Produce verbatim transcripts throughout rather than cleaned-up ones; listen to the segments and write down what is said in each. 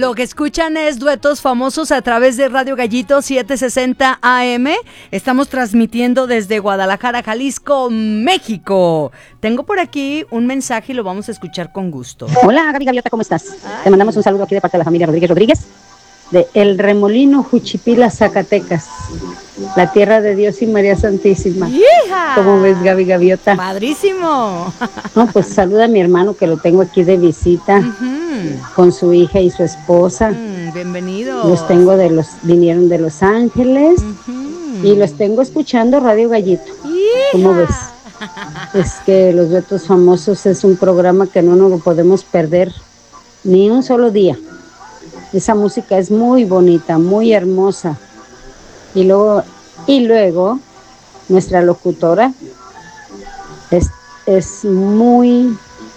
Lo que escuchan es Duetos Famosos a través de Radio Gallito setecientos sesenta A M. Estamos transmitiendo desde Guadalajara, Jalisco, México. Tengo por aquí un mensaje y lo vamos a escuchar con gusto. Hola, Gaby Gaviota, ¿cómo estás? Ay. Te mandamos un saludo aquí de parte de la familia Rodríguez Rodríguez, de El Remolino, Juchipila, Zacatecas, la tierra de Dios y María Santísima. ¡Hija! ¿Cómo ves, Gaby Gaviota? ¡Padrísimo! No, pues saluda a mi hermano que lo tengo aquí de visita, uh-huh. con su hija y su esposa. Mm, bienvenido. Los tengo de los, vinieron de Los Ángeles, uh-huh. y los tengo escuchando Radio Gallito. ¡Hija! ¿Cómo ves? Es que Los Duetos Famosos es un programa que no nos lo podemos perder ni un solo día. Esa música es muy bonita, muy hermosa. Y luego, y luego nuestra locutora es, es muy,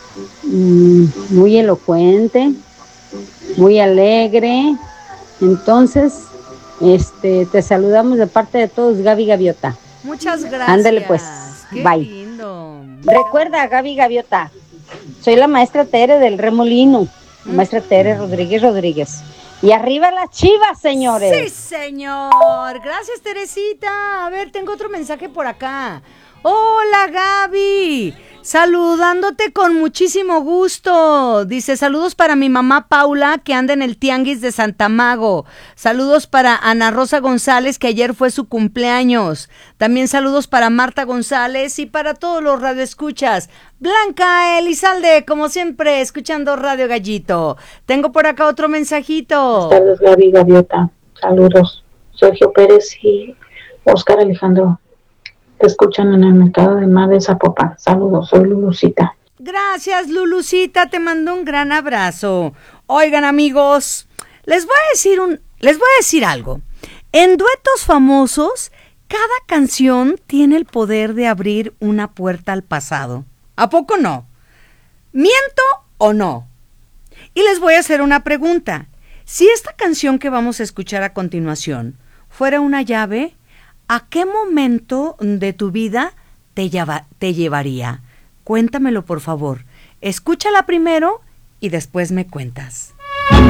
muy elocuente, muy alegre. Entonces, este, te saludamos de parte de todos, Gaby Gaviota. Muchas gracias. Ándale pues, qué bye. Lindo. Recuerda, Gaby Gaviota, soy la maestra Tere del Remolino, la maestra Tere Rodríguez Rodríguez. Y arriba las Chivas, señores. Sí, señor. Gracias, Teresita. A ver, tengo otro mensaje por acá. Hola, Gaby. Saludándote con muchísimo gusto. Dice, saludos para mi mamá Paula, que anda en el Tianguis de Santa Mago. Saludos para Ana Rosa González, que ayer fue su cumpleaños. También saludos para Marta González y para todos los radioescuchas. Blanca Elizalde, como siempre, escuchando Radio Gallito. Tengo por acá otro mensajito. Buenas tardes, Gaby Gaviota. Saludos. Sergio Pérez y Oscar Alejandro. Te escuchan en el mercado de Mar de Zapopan. Saludos, soy Lulucita. Gracias, Lulucita, te mando un gran abrazo. Oigan, amigos, les voy a decir un, les voy a decir algo. En Duetos Famosos, cada canción tiene el poder de abrir una puerta al pasado. ¿A poco no? ¿Miento o no? Y les voy a hacer una pregunta. Si esta canción que vamos a escuchar a continuación fuera una llave, ¿a qué momento de tu vida te, lleva, te llevaría? Cuéntamelo, por favor. Escúchala primero y después me cuentas.